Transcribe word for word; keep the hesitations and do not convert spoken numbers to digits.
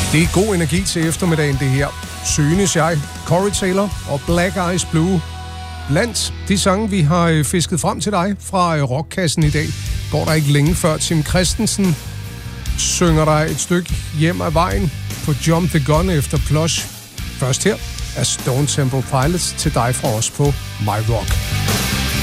Det er god energi til eftermiddagen, det her. Synes jeg, Corey Taylor og Black Eyes Blue. Blandt de sange, vi har fisket frem til dig fra rockkassen i dag, går der ikke længe før Tim Christensen synger dig et stykke hjem ad vejen på Jump the Gun efter Plush. Først her er Stone Temple Pilots til dig fra os på My Rock.